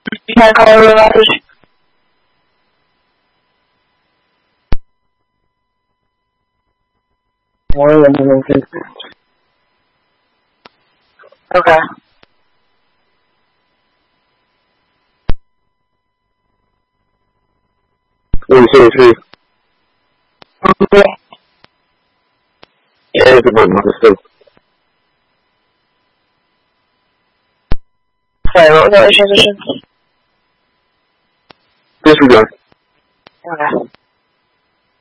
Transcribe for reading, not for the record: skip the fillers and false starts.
My garage. Okay. Okay. Yeah, it's about myself. Sorry, what was that transition? Disregard. Okay.